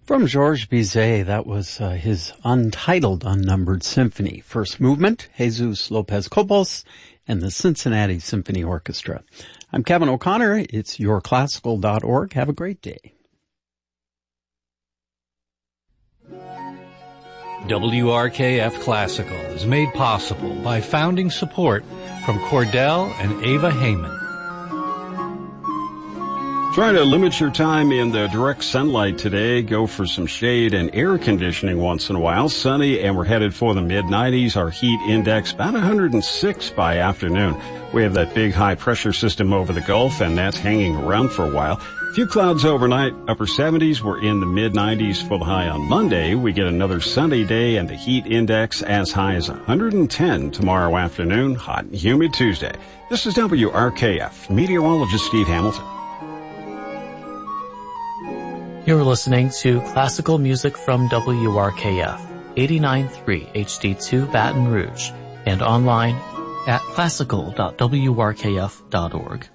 From Georges Bizet, that was his untitled, unnumbered symphony. First movement, Jesus Lopez Cobos and the Cincinnati Symphony Orchestra. I'm Kevin O'Connor. It's yourclassical.org. Have a great day. WRKF Classical is made possible by founding support from Cordell and Ava Heyman. Try to limit your time in the direct sunlight today. Go for some shade and air conditioning once in a while. Sunny, and we're headed for the mid-90s. Our heat index about 106 by afternoon. We have that big high-pressure system over the Gulf, and that's hanging around for a while. A few clouds overnight, upper 70s. We're in the mid-90s for the high on Monday. We get another sunny day, and the heat index as high as 110 tomorrow afternoon. Hot and humid Tuesday. This is WRKF. Meteorologist Steve Hamilton. You're listening to classical music from WRKF, 89.3 HD2 Baton Rouge, and online at classical.wrkf.org.